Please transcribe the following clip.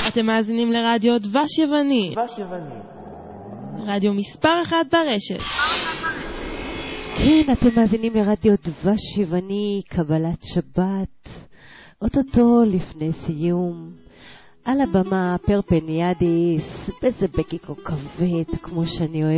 אתם מאזינים לרדיו דבש יווני. רדיו מספר 1 ברשת. כן, אתם מאזינים לרדיו דבש יווני, קבלת שבת. אוטוטו לפני סיום. על הבמה פרפניאדיס, בזה בקי כוכבית, כמו שאני אוהב.